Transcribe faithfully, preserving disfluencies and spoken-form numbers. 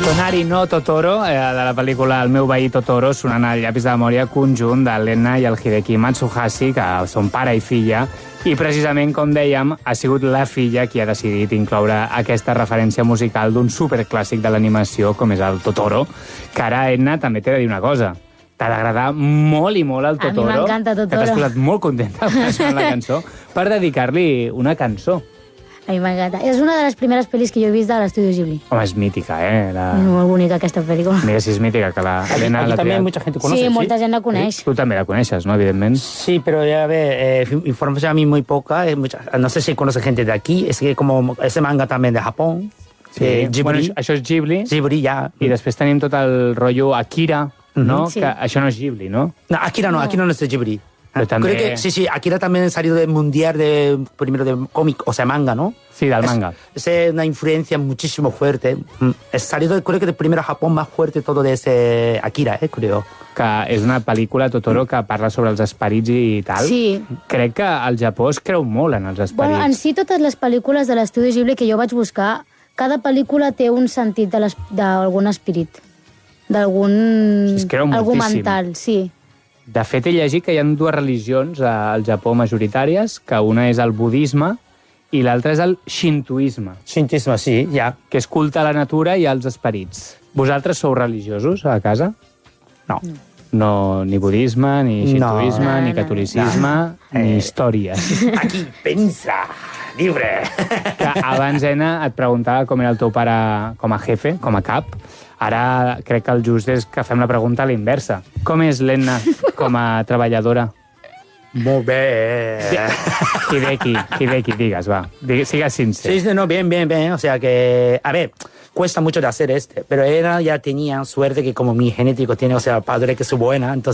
Tonari no Totoro, eh, de la pel·lícula El meu veí Totoro, sonant al llapis de memòria conjunt de l'Enna i el Hideki Matsuhashi, que són pare i filla, i precisament, com dèiem, ha sigut la filla qui ha decidit incloure aquesta referència musical d'un superclàssic de l'animació com és el Totoro, que ara, Enna, també t'he de dir una cosa. T'ha d'agradar molt i molt el Totoro. A mi m'encanta Totoro. Que t'has posat molt contenta amb la cançó, per dedicar-li una cançó. A mi m'encanta. És una de les primeres pel·lis que jo he vist de l'Estudio Ghibli. Home, és mítica, eh? La... És molt bonica, aquesta pel·lícula. Mira si és mítica, que la Elena Aquí la también triat. mucha gente conoce, Sí, ¿sí? molta gent la coneix. Tu també la coneixes, no? Evidentment. Sí, pero ya ve, eh, información a mí muy poca. Eh, mucha, no sé si conoce gente de aquí. Es que como ese manga también de Japón. Sí, eh, Ghibli. bueno, això és Ghibli. Ghibli, ya. I després tenim tot el rotllo Akira, no? Sí. Que això no és Ghibli, no? No, Akira no, Akira no es de Ghibli. Pero también... Creo que sí, sí, Akira también ha salido del mundial de primero de cómic, o sea, manga, ¿no? Sí, del manga. Es, es una influencia muchísimo fuerte. Ha salido, creo que del primero Japón más fuerte todo de ese Akira, eh, creo. Que és una pel·lícula, Totoro, que parla sobre els esperits i tal. Sí. Crec que al Japó es creu molt en els esperits. Bueno, en si totes les pel·lícules de l'Estudi Ghibli que jo vaig buscar, cada pel·lícula té un sentit de les- d'algun espírit, d'algun Es creu algú moltíssim. mental, sí. De fet, he llegit que hi ha dues religions al Japó majoritàries, que una és el budisme i l'altra és el shintoisme, Shintismo, sí, ya. que és culte a la natura i als esperits. Vosaltres sou religiosos a casa? No. No, ni budisme, ni shintoisme, No. ni No, no. catolicisme, No. ni Eh. històries. Aquí, península, libre. Que abans, Ena, et preguntava com era el teu pare com a jefe, com a cap. Ara crec que el just és que fem la pregunta a la inversa. Com és l'Enna com a treballadora? Muy bien. Hideki, Hideki, digues, va. Digue, sigues sincer. Sí, sí, no, bien, bien, bien. O sea que, a ver, cuesta mucho de hacer este, pero ella ya tenía suerte que como mi genético tiene, o sea, padre que es buena, entonces